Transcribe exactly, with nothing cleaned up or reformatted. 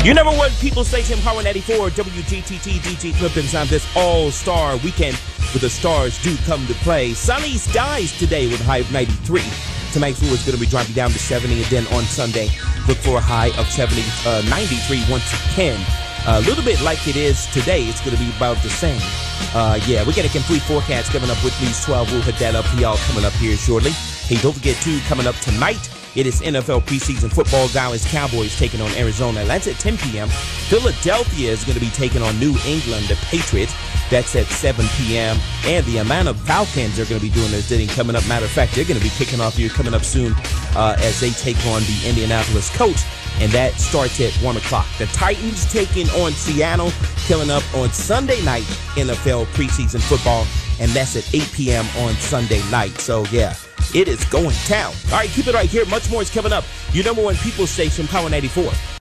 Your number one people station, Power ninety-four, W G T T, D G Clifton's on this all-star weekend where the stars do come to play. Sunny skies today with a high of ninety-three. Tonight's floor is going to be dropping down to seventy, and then on Sunday, look for a high of seventy, uh, ninety-three once again. A little bit like it is today, it's going to be about the same. Uh, yeah, we get a complete forecast coming up with News twelve. We'll hit that up for y'all coming up here shortly. Hey, don't forget, too, coming up tonight, it is N F L preseason football. Dallas Cowboys taking on Arizona. That's at ten p.m. Philadelphia is going to be taking on New England, the Patriots. That's at seven p.m. And the amount of Falcons are going to be doing their thing coming up. Matter of fact, they're going to be kicking off here coming up soon uh, as they take on the Indianapolis Colts. And that starts at one o'clock. The Titans taking on Seattle, coming up on Sunday night, N F L preseason football. And that's at eight p.m. on Sunday night. So, yeah, it is going down. All right, keep it right here. Much more is coming up. Your number one people station, Power ninety-four.